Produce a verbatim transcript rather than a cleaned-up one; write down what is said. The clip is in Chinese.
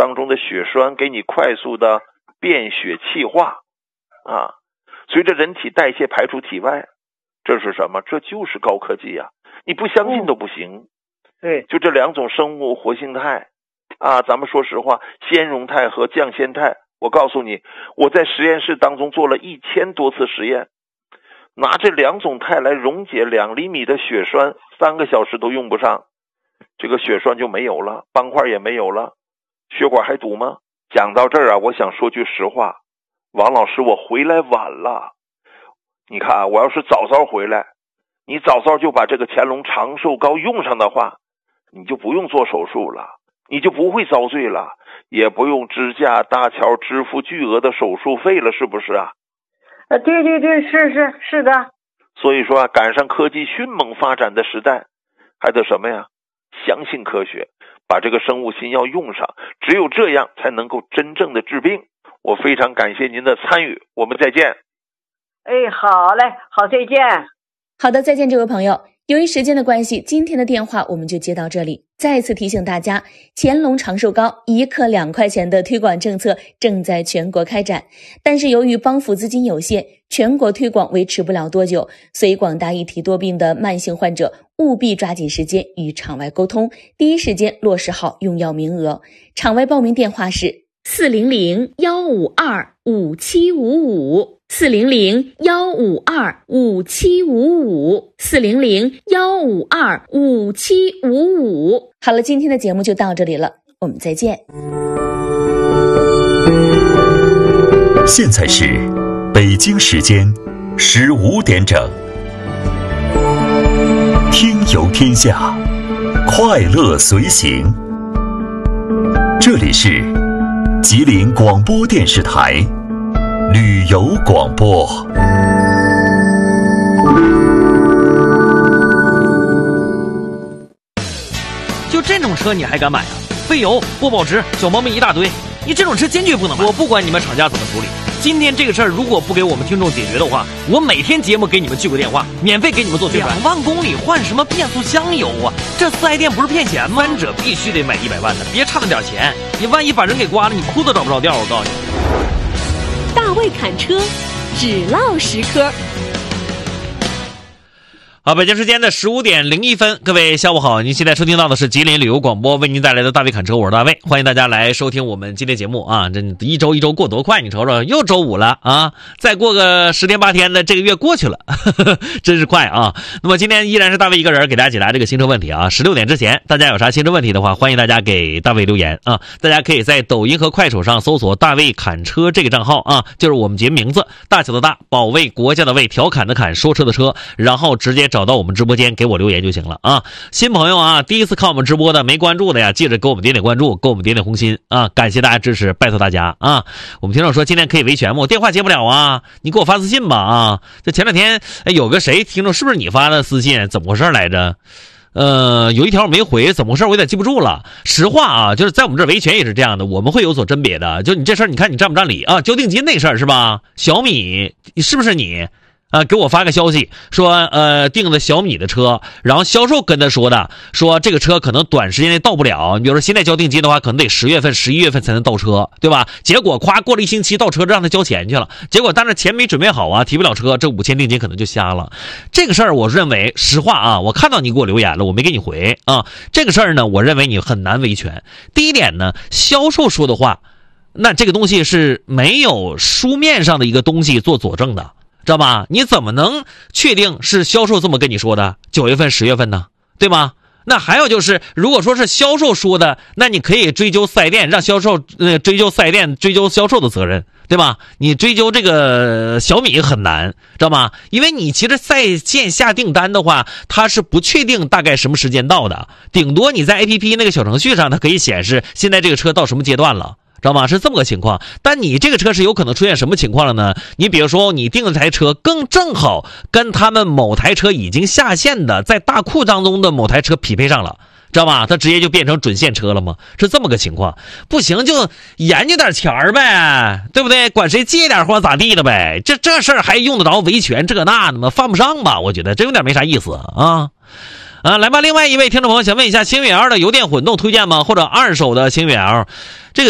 当中的血栓给你快速的变血气化啊，随着人体代谢排出体外。这是什么？这就是高科技啊，你不相信都不行。 对， 就这两种生物活性肽啊，咱们说实话，纤溶肽和降纤肽，我告诉你，我在实验室当中做了一千多次实验，拿这两种肽来溶解两厘米的血栓，三个小时都用不上，这个血栓就没有了，斑块也没有了，血管还堵吗？讲到这儿啊，我想说句实话，王老师，我回来晚了。你看啊，我要是早早回来，你早早就把这个乾隆长寿膏用上的话，你就不用做手术了，你就不会遭罪了，也不用支架搭桥支付巨额的手术费了，是不是啊？ 呃，对对对，是是是的。 所以说啊，赶上科技迅猛发展的时代，还得什么呀？相信科学，把这个生物新药用上，只有这样才能够真正的治病。我非常感谢您的参与，我们再见。 哎，好嘞，好，再见。 好的，再见，这位朋友。由于时间的关系，今天的电话我们就接到这里。再次提醒大家，乾隆长寿膏一克两块钱的推广政策正在全国开展，但是由于帮扶资金有限，全国推广维持不了多久，所以广大一体多病的慢性患者务必抓紧时间与场外沟通，第一时间落实好用药名额。场外报名电话是四零零幺五二五七五五。四零零幺五二五七五五，四零零幺五二五七五五。好了，今天的节目就到这里了，我们再见。 现在是北京时间十五点整，听游天下，快乐随行。这里是吉林广播电视台旅游广播。 就这种车你还敢买啊？费油、不保值、小毛病一大堆，你这种车坚决不能买。我不管你们厂家怎么处理，今天这个事儿如果不给我们听众解决的话，我每天节目给你们去个电话，免费给你们做宣传。两万公里换什么变速箱油啊？这四 S 店不是骗钱吗？翻者必须得买一百万的，别差那点钱，你万一把人给刮了，你裤子找不着调。我告诉你。 大卫侃车，只唠实科。 好，北京时间的十五点零一分，各位下午好，您现在收听到的是吉林旅游广播为您带来的大卫侃车，我是大卫，欢迎大家来收听我们今天节目啊！这一周一周过多快，你瞅瞅，又周五了啊！再过个十天八天的，这个月过去了，呵呵，真是快啊！那么今天依然是大卫一个人给大家解答这个新车问题啊！十六点之前，大家有啥新车问题的话，欢迎大家给大卫留言啊！大家可以在抖音和快手上搜索大卫侃车这个账号啊，就是我们节目名字，大小的大，保卫国家的卫，调侃的侃，说车的车，然后直接找到我们直播间给我留言就行了啊！新朋友啊，第一次看我们直播的没关注的呀，记着给我们点点关注，给我们点点红心啊！感谢大家支持，拜托大家啊！我们听众说今天可以维权吗？我电话接不了啊，你给我发私信吧啊！这前两天哎有个谁听众是不是你发的私信？怎么回事来着？呃，有一条我没回，怎么回事？我有点记不住了。实话啊，就是在我们这维权也是这样的，我们会有所甄别的。就你这事儿，你看你占不占理啊？交定金那事儿是吧？小米，是不是你？啊，给我发个消息说，呃，订的小米的车，然后销售跟他说的，说这个车可能短时间内到不了，你比如说现在交定金的话，可能得十月份、十一月份才能到车，对吧？结果夸过了一星期到车，让他交钱去了，结果但是钱没准备好啊，提不了车，这五千定金可能就瞎了。这个事儿，我认为实话啊，我看到你给我留言了，我没给你回啊。这个事儿呢，我认为你很难维权。第一点呢，销售说的话，那这个东西是没有书面上的一个东西做佐证的。知道吧？你怎么能确定是销售这么跟你说的？九月份、十月份呢？对吗？那还有就是，如果说是销售说的，那你可以追究四 S 店，让销售呃追究四 S 店追究销售的责任，对吧？你追究这个小米很难，知道吗？因为你其实在线下订单的话，它是不确定大概什么时间到的，顶多你在 A P P 那个小程序上，它可以显示现在这个车到什么阶段了。知道吗？是这么个情况，但你这个车是有可能出现什么情况了呢？你比如说你订了台车，更正好跟他们某台车已经下线的在大库当中的某台车匹配上了，知道吧？它直接就变成准线车了吗？是这么个情况。不行就研究点钱儿呗，对不对？管谁借点或咋地的呗，这这事儿还用得着维权这那的吗？犯不上吧，我觉得这有点没啥意思啊。啊，来吧，另外一位听众朋友想问一下，新月 L 的油电混动推荐吗？或者二手的新月 L？这个